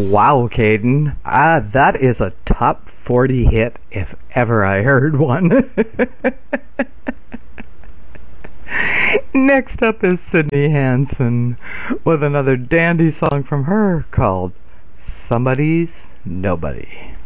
Wow, Caden. That is a top 40 hit if ever I heard one. Next up is Sydney Hansen with another dandy song from her called Somebody's Nobody.